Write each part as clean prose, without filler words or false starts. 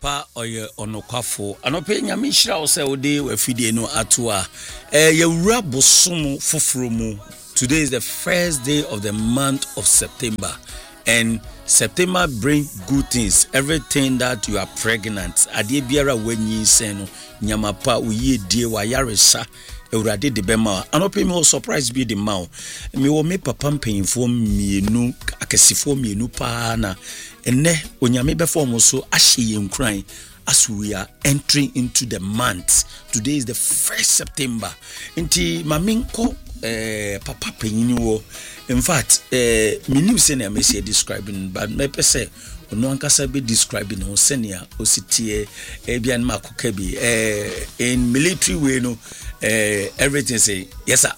papa oye onokwafo anope nyame hira wo se ode wafidie no atoa yewura bosom foforo mu. Today is the first day of the month of September, and September bring good things. Everything that you are pregnant ade biara wanyi sen no nyamapa uye die wa yaresa Eurade de bema anope me surprise be the maw me wo me papa mpanyimfo mienu akasifo mienu pa na enne onyame befo so ahye yenkran as we are entering into the month. Today is the 1st September. Inti maminko papa panyini wo. In fact minim se na me say describing, but me pese ono ankasa be describing on senior ositie bian makoka bi in military way no everything say yes sir.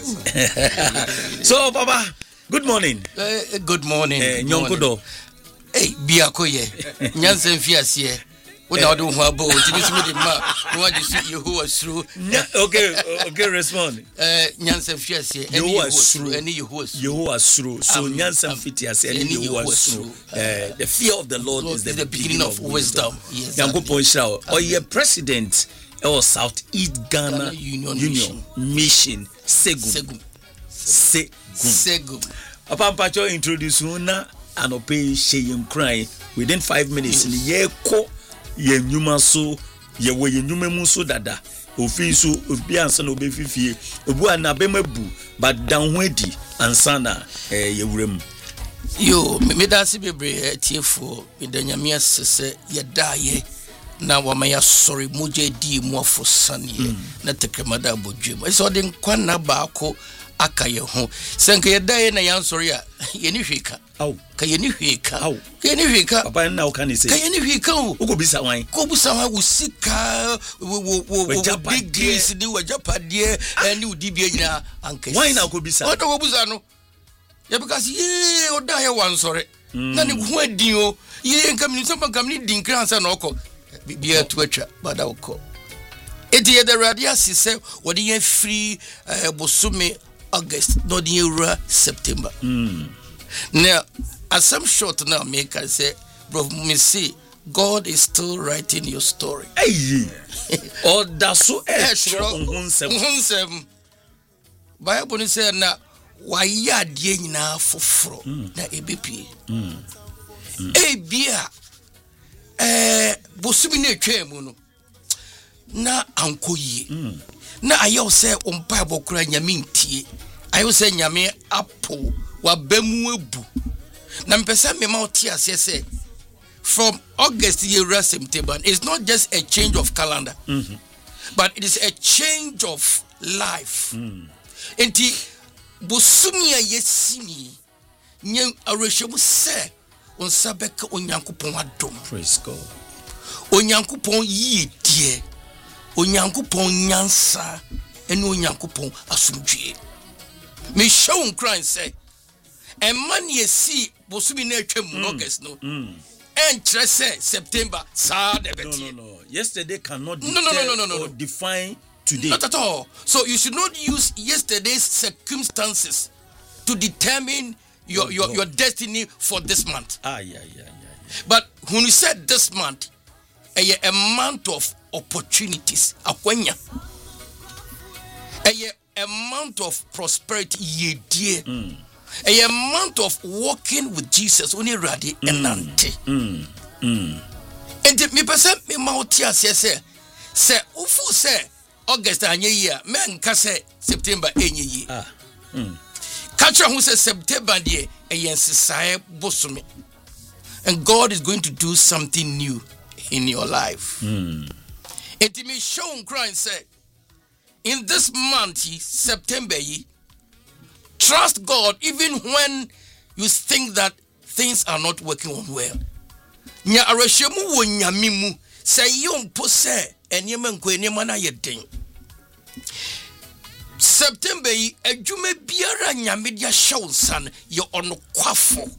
So papa, good morning. Good morning. Nyonkodo. Hey, biakoye. Nyansen fiasie. Wona do ho abo tibisi me de ma no ade su Yehovah suru. Okay, respond. Nyansen fiasie eni Yehovah suru. So nyansen fiasie eni Yehovah suru. The fear of the Lord is the beginning of wisdom. Yes. Yankopon shao. Oye president or Southeast Ghana Union Mission Segum. Papa Pacho introduce una anope sheyem cry within 5 minutes ni yeko ye nyuma so ye wo ye nyuma mu so dada ofi so obi ansa na obefifie obu ana bemabu but dan ho adi ansa na ye wurem yo me da se bebre tiefo me da nyame asese ye daye na wa maya sorry moje di mu afosane na tekemada bodwem so de nkwa na baako akaye ho senke ye daye na yan sorry a ye ni hweka ka ye ni hweka papa na o kan say ka ye ni hweka o go bisa wan usika wo big deals di wajapade ani udibie nyina anke wan na go bisa o do go bisa no ye because ye o daye wan sorry na ni ho adin o ye nka mi nso pa ni din kransa na okọ bia to atwa bada okọ edi the radio sise wo de ye free bosume August no the year September. Now as some short now make I say bro me see God is still writing your story. Hey. Or that's so unsem. Bible say na wa ya die nyina foforo na ebepie. Bia bosumi na twam no na ankoyie. Na ayo say umpa bokura nyame ntie ayo say nyame apo wa bemu ebu na mpesa me ma otia say from August year September. It's not just a change of calendar, but it is a change of life. Enti bosumia yesimi nyen arehwemu se onsabeka onyankopon adom. Praise God. Onyankopon yidie. Onyankopon nyansa ene onyankopon asumdwe. Me show crying say and man ye see bosumi na atwam August no and say September sa de beti. No. Yesterday cannot no. Define today. Not at all. So you should not use yesterday's circumstances to determine your destiny for this month. Yeah. But when you said this month, a month of opportunities, akwanya. A month of prosperity, ye dear. A month of walking with Jesus, only ready and nante. And me person me mautia say ufu say August anye year, men ka say September enye year. Catcher who says September dear, a yensisaye bosumi. And God is going to do something new in your life. And to me shown crying say in this month September trust God even when you think that things are not working on well. Nya arehwemu wo nyame mu say yompo say enema nko enema na yeden. September adwuma biara nyame dia show san ye onokwafo.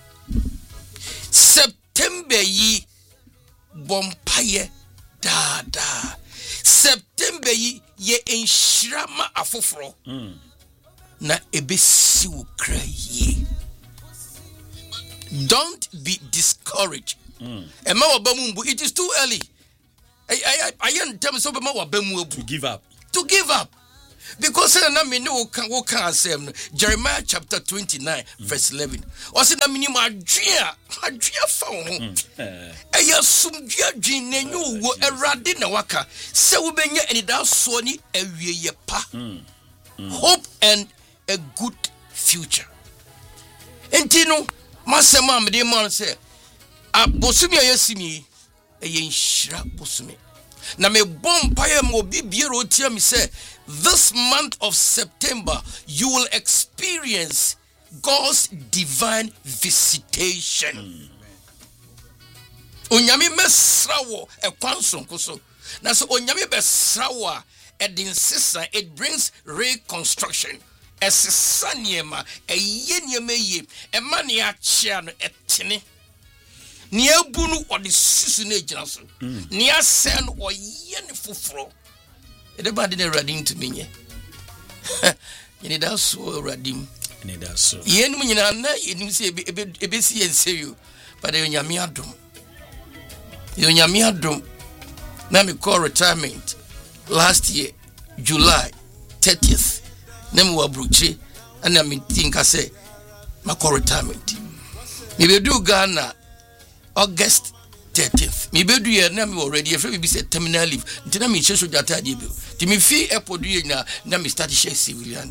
September bompaye dada. September ye enshirama afoforo. Na ebesi wo kraye. Don't be discouraged Emma Wabamumbu, it is too early. I am telling so to give up. To give up. Because I know can say Jeremiah chapter 29, verse 11. Or say na minimum adria phone. Eya sumdua dwene nyu wo erade na waka. Se wo benya eni da so ni awieye pa. Hope and a good future. Entino masema amde man say abosumi ayesimi eye nshira bosumi. Na me bompaye mo bibiero tia mi say this month of September you will experience God's divine visitation. Onyame mesrawo e kwansonko so. Na so onyame besrawo edinsisa, it brings reconstruction. Esisa niema eyeniema ye emane achia no etene. Ni ebunu odi sisu na ejina so. Ni asen oye ne foforo. Edeba de ready to me ye. Yeni da so radim. Yeni da so. Yeni nyina na yeni se ebesi ense you. But onyame adom. Onyame adom. Na me call retirement last year July 30th. Na me wa bruche ana me think I say my call retirement. Me be do Ghana August 30th. Me be do ye na me already if me be say terminal leave. Ntina me cheso jata de bi. Ti me fi airport do ye na me start share civilian.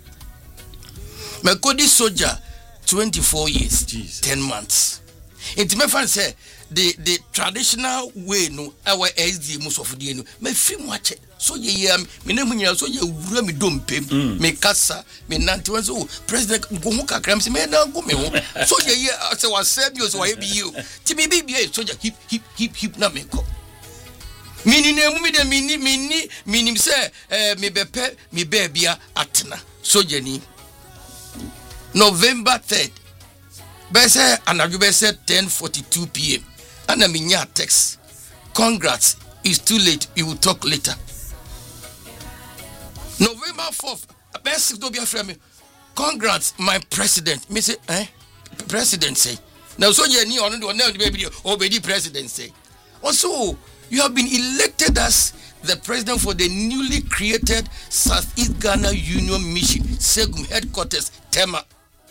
Me kodi soldier 24 years, Jesus. 10 months. It me fan say the traditional way no our SD most of the no me fi mo ache so ye me na munya so ye wura me dompem me kasa me nante wan so president go ho kakram se me na go me ho so ye say was serve you so ye bi you ti me bi so hip na me ko mini na mu me de mini say me bepe me bebia atena so ye ni November 3rd Bese anadube said 10:42 p.m. And minya text. Congrats. It's too late. We will talk later. November 4th. Best do be afraid. Congrats, my president. Me say, president say. Now so you need on the baby obey president say. Also, you have been elected as the president for the newly created Southeast Ghana Union Mission, Segum headquarters, Tema.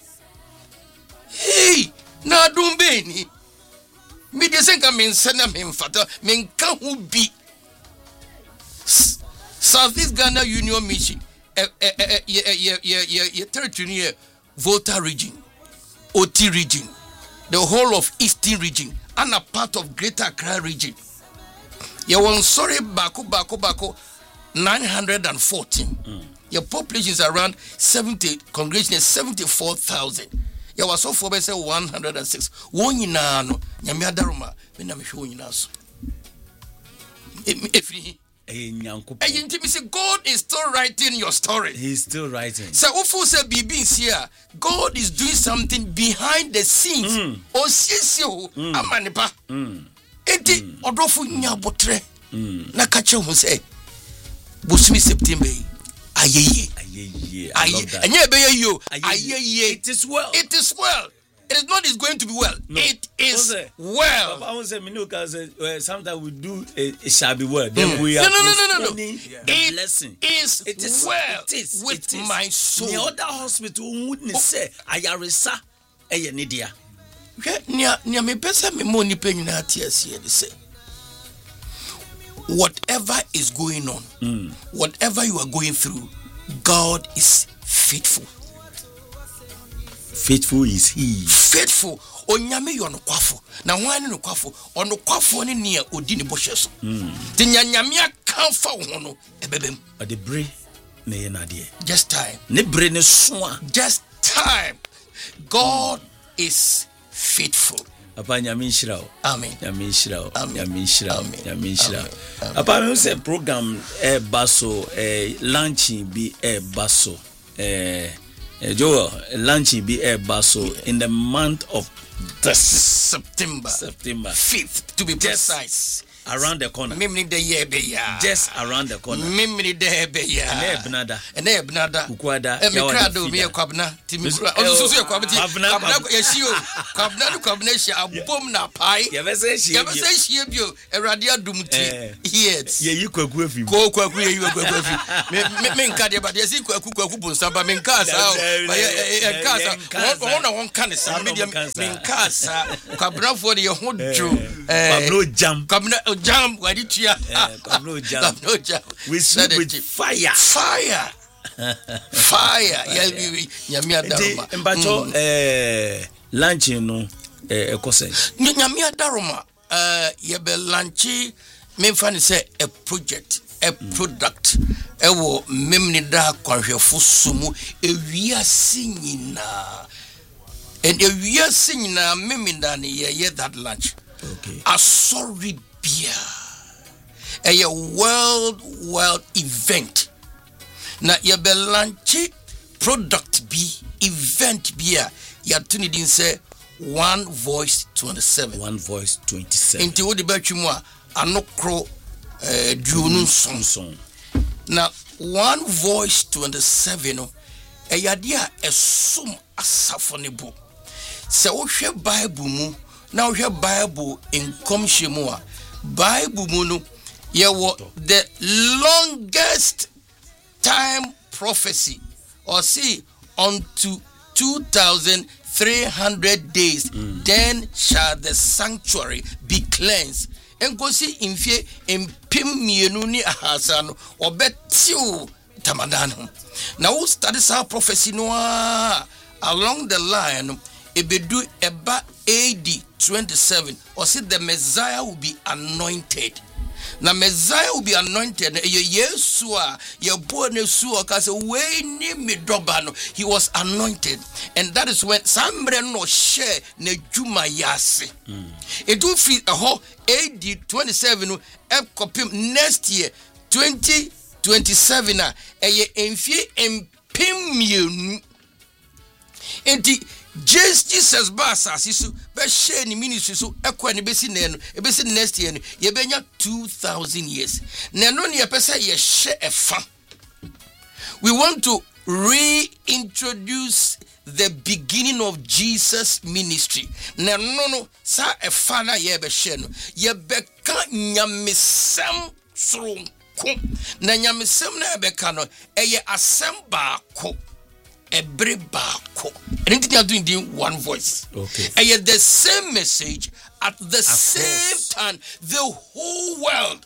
Hey, na dumbeni. Me de senka men sena men fata men kan hu bi Southeast Ghana Union Mission territory Volta region, OT region, the whole of Eastern region and a part of Greater Accra region. You want sorry bako 914. Your population is around 70 congregation is 74,000. Ya waso for be say 106 won nyina no nyame adaroma me na me hwe won nyina so efri nyankopon ntimi say God is still writing your story. He's still writing. So ufu say bibi here God is doing something behind the scenes o siesie amanipa enti odofo nya botre na ka che hu say bosumi September ayeye I love that. It is well. It is well. It is not. It's going to be well. No. It is well. I was saying, sometimes we do it shall be well. Then we are no. The blessing. It is well with my soul. The other hospital wouldn't say ayaresa eyenidia. Nia me pesa me mo ni pe nyina atias here they say. Whatever is going on, whatever you are going through, God is faithful. Faithful is He. Faithful. Onyame yo no kwafo. Na hwan no kwafo? Ono kwafo ne ne odi ne bohwe so. Ti nyanyame aka fa ho no ebebem. But the bre na ye na de. Just time. Ne bre ne so a. Just time. God is faithful. Apa nyame nhyira o. Amen. Nyame nhyira o. Amen. Nyame nhyira o. Amen. Nyame nhyira. Apa me say program baso launching bi baso Joel launching bi baso in the month of September 5th to be precise. around the corner. Mimni de ye be ya. Just around the corner. Mimni de be ya. Ene ebnada. Ukwada. Me krado me kwabna. Ti me kra. Osusu ye kwabti. Kwabna ye shio. Kwabna shi abom na pai. Ye be say shi bio. Erade adumti. Yes. Ye yi kwaku afi. Kwaku ye yi kwaku afi. Me nka de ba de si kwaku bonsamba me nka sa. Ba ye nka sa. Won kan sa me nka sa. Kwabna fo de ye ho dwo. Kwabna jam wadi tia. Kwabna jam. We sleep with fire. Nyame adaroma. Mbacho lunch no ekose. Nyame adaroma ye be lunch me fan say a project, a product. Ewo memni da kwanhwefo sumu ewiase nyina. And ewiase nyina memni da ne ye that lunch. Okay. Asori bia. A world event. Na ye be launch product be event bia ya tuni din say One Voice 27. One Voice 27. Inti wo de batwemu a anokro duonu sonson. Na One Voice 27 no eyade a esum asafo ne bo. Se wo hwe Bible mu na wo hwe Bible in komhye a Bible mu no the longest time prophecy or see unto 2,300 days then shall the sanctuary be cleansed. Enko si imfie empim mienu ni ahasa no obetiu tamadano. Na wo study sa prophecy no along the line ebedu eba AD 27 or see the Messiah will be anointed. Na Messiah will be anointed. Yesua, Yebonesu, Kase, we ni midobano. He was anointed. And that is when Sambre no share ne Juma Yasi. It will feel a whole AD 27 copy next year, 2027. Jesus Basasisu be share ni ministry so ekwa ni besi nenu ebesi next year no ye benya 2000 years nenu ni epesa ye share efa. We want to reintroduce the beginning of Jesus ministry. Nenu no sa efa na ye be share no ye beka nyamesem sronko na nyamesem na beka no eye assemba ko every bako. Anything they are doing in one voice. Okay. And yet the same message at the same time, the whole world.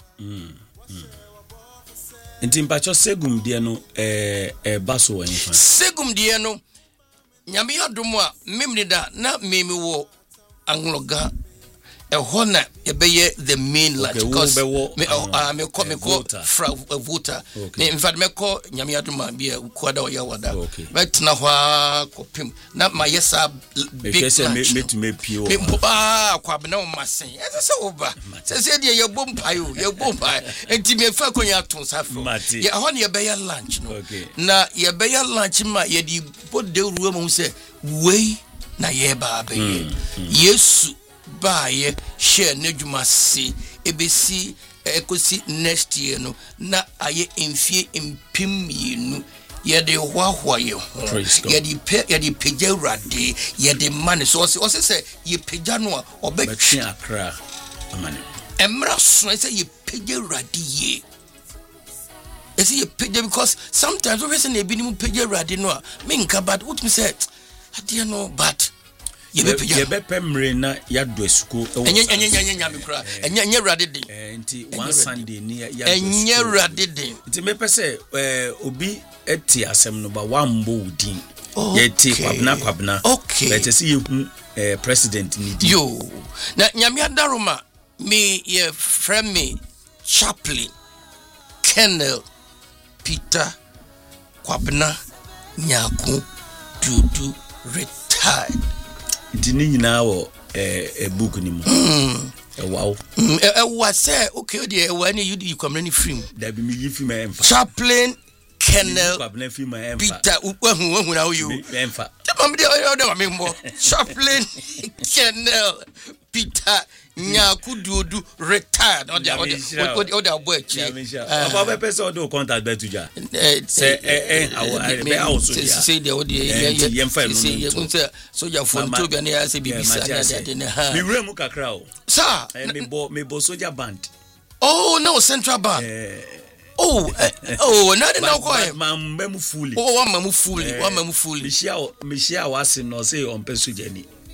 Intimpacho segum dieno baso wanifa. Segum dieno nyame adomwa memnida na memi wo angloga hona yebeye the main lunch because me call voter me in fact me call nyame adoma bia kwada o yawada but na hwa kopim na mayesa big lunch me pio me kwa bena o masen ese oba se de ye bompa enti me fa konya ton safro ye hona yebeye lunch no na yebeye lunch ma ye di bode ruwa mu se wei na ye ba be Yesu baye share nejuma se ebesi ekosi next year no na aye emfie empim yenu ye de hwahwa ye ho ye de peja urade ye de man so say ye peja no obetwe akra amane emra so say ye peja urade ye esi ye peja because sometimes we say na ebi ni mu peja urade no me nka bad what me say ade no but Yebe pemre na yado esuko enya mikra enya rade din enti one Sunday ni yado enya rade din enti me pese obi eti asem no ba wambo udin yeti kwabna but esi yehu president ni di yo na nyame adaroma me ye friend me chaplain Colonel Peter Kwabna Nyaku Dudu retired. Dini nyina wo book ni mu wow say okay dey when you come any film da bi mi yi film emfa Chaplain Colonel Kwabna film emfa Peter wahu na you emfa Chaplain Colonel Peter Nyakuduodu retired. Or the boy. About person do contact Betuja. Say so your phone to be near BBC. Me remuka crowd. Sir, me bo soldier band. Oh no, Central Bank. Not now quiet. Memu fully. Oh, one memu fully. Michia was no say on Pesujeni.